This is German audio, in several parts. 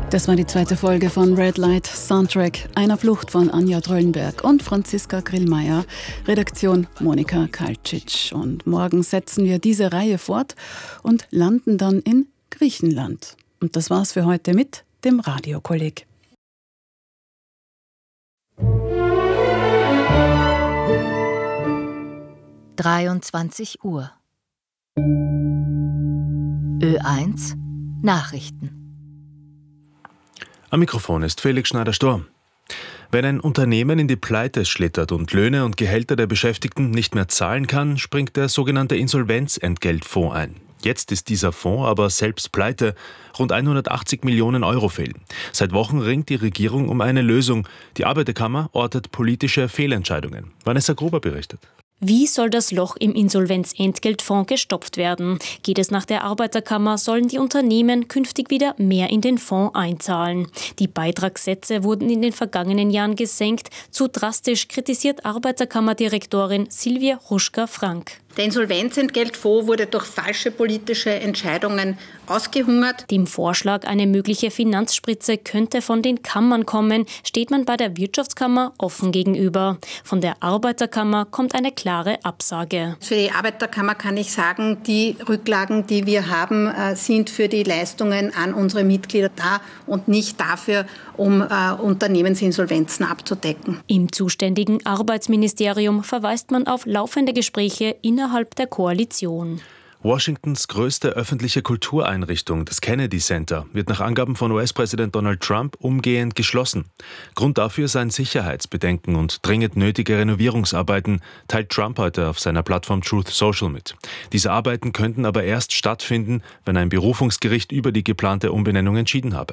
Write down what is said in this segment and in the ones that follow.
Das war die zweite Folge von Red Light Soundtrack, einer Flucht von Anja Dröllenberg und Franziska Grillmeier, Redaktion Monika Kalcic. Und morgen setzen wir diese Reihe fort und landen dann in Griechenland. Und das war's für heute mit dem Radiokolleg. (23 Uhr) Ö1 Nachrichten. Am Mikrofon ist Felix Schneider-Storm. Wenn ein Unternehmen in die Pleite schlittert und Löhne und Gehälter der Beschäftigten nicht mehr zahlen kann, springt der sogenannte Insolvenzentgeltfonds ein. Jetzt ist dieser Fonds aber selbst pleite. Rund 180 Millionen Euro fehlen. Seit Wochen ringt die Regierung um eine Lösung. Die Arbeiterkammer ortet politische Fehlentscheidungen. Vanessa Gruber berichtet. Wie soll das Loch im Insolvenzentgeltfonds gestopft werden? Geht es nach der Arbeiterkammer, sollen die Unternehmen künftig wieder mehr in den Fonds einzahlen. Die Beitragssätze wurden in den vergangenen Jahren gesenkt. Zu drastisch, kritisiert Arbeiterkammerdirektorin Silvia Hruschka-Frank. Der Insolvenzentgeltfonds wurde durch falsche politische Entscheidungen ausgehungert. Dem Vorschlag, eine mögliche Finanzspritze könnte von den Kammern kommen, steht man bei der Wirtschaftskammer offen gegenüber. Von der Arbeiterkammer kommt eine klare Absage. Für die Arbeiterkammer kann ich sagen, die Rücklagen, die wir haben, sind für die Leistungen an unsere Mitglieder da und nicht dafür, um Unternehmensinsolvenzen abzudecken. Im zuständigen Arbeitsministerium verweist man auf laufende Gespräche innerhalb der Koalition. Washingtons größte öffentliche Kultureinrichtung, das Kennedy Center, wird nach Angaben von US-Präsident Donald Trump umgehend geschlossen. Grund dafür seien Sicherheitsbedenken und dringend nötige Renovierungsarbeiten, teilt Trump heute auf seiner Plattform Truth Social mit. Diese Arbeiten könnten aber erst stattfinden, wenn ein Berufungsgericht über die geplante Umbenennung entschieden habe.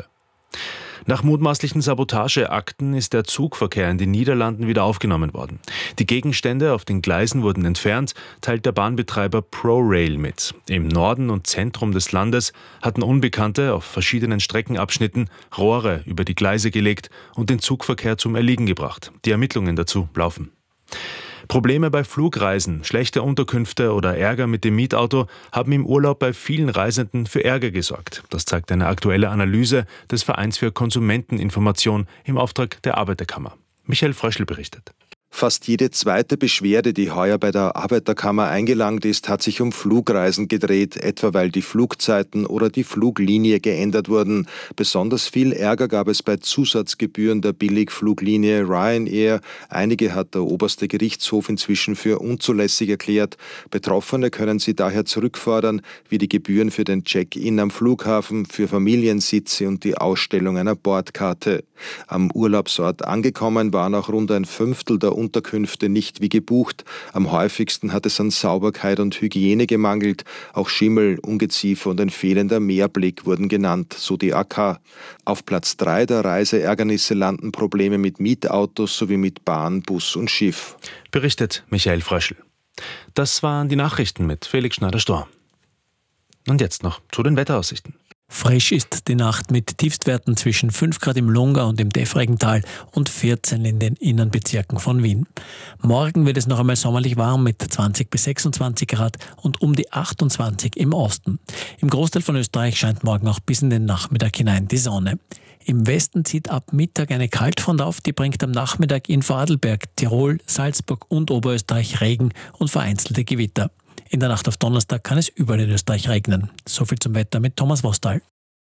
Nach mutmaßlichen Sabotageakten ist der Zugverkehr in den Niederlanden wieder aufgenommen worden. Die Gegenstände auf den Gleisen wurden entfernt, teilt der Bahnbetreiber ProRail mit. Im Norden und Zentrum des Landes hatten Unbekannte auf verschiedenen Streckenabschnitten Rohre über die Gleise gelegt und den Zugverkehr zum Erliegen gebracht. Die Ermittlungen dazu laufen. Probleme bei Flugreisen, schlechte Unterkünfte oder Ärger mit dem Mietauto haben im Urlaub bei vielen Reisenden für Ärger gesorgt. Das zeigt eine aktuelle Analyse des Vereins für Konsumenteninformation im Auftrag der Arbeiterkammer. Michael Fröschl berichtet. Fast jede zweite Beschwerde, die heuer bei der Arbeiterkammer eingelangt ist, hat sich um Flugreisen gedreht, etwa weil die Flugzeiten oder die Fluglinie geändert wurden. Besonders viel Ärger gab es bei Zusatzgebühren der Billigfluglinie Ryanair. Einige hat der oberste Gerichtshof inzwischen für unzulässig erklärt. Betroffene können sie daher zurückfordern, wie die Gebühren für den Check-in am Flughafen, für Familiensitze und die Ausstellung einer Bordkarte. Am Urlaubsort angekommen waren auch rund ein Fünftel der Unterkünfte nicht wie gebucht. Am häufigsten hat es an Sauberkeit und Hygiene gemangelt. Auch Schimmel, Ungeziefer und ein fehlender Meerblick wurden genannt, so die AK. Auf Platz 3 der Reiseärgernisse landen Probleme mit Mietautos sowie mit Bahn, Bus und Schiff. Berichtet Michael Fröschl. Das waren die Nachrichten mit Felix Schneider-Storm. Und jetzt noch zu den Wetteraussichten. Frisch ist die Nacht mit Tiefstwerten zwischen 5 Grad im Lungau und im Deffregental und 14 in den Innenbezirken von Wien. Morgen wird es noch einmal sommerlich warm mit 20 bis 26 Grad und um die 28 im Osten. Im Großteil von Österreich scheint morgen auch bis in den Nachmittag hinein die Sonne. Im Westen zieht ab Mittag eine Kaltfront auf, die bringt am Nachmittag in Vorarlberg, Tirol, Salzburg und Oberösterreich Regen und vereinzelte Gewitter. In der Nacht auf Donnerstag kann es überall in Österreich regnen. Soviel zum Wetter mit Thomas Vostal.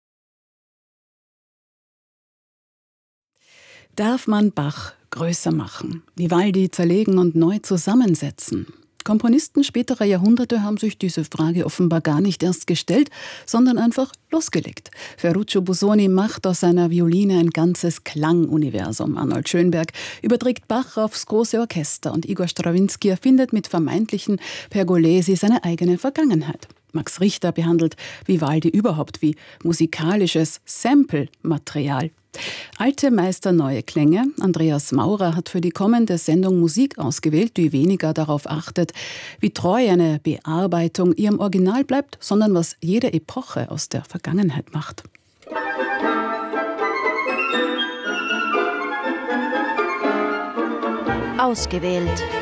Darf man Bach größer machen, Vivaldi zerlegen und neu zusammensetzen? Komponisten späterer Jahrhunderte haben sich diese Frage offenbar gar nicht erst gestellt, sondern einfach losgelegt. Ferruccio Busoni macht aus seiner Violine ein ganzes Klanguniversum. Arnold Schönberg überträgt Bach aufs große Orchester und Igor Strawinski erfindet mit vermeintlichen Pergolesi seine eigene Vergangenheit. Max Richter behandelt Vivaldi überhaupt wie musikalisches Sample-Material. Alte Meister, neue Klänge. Andreas Maurer hat für die kommende Sendung Musik ausgewählt, die weniger darauf achtet, wie treu eine Bearbeitung ihrem Original bleibt, sondern was jede Epoche aus der Vergangenheit macht. Ausgewählt.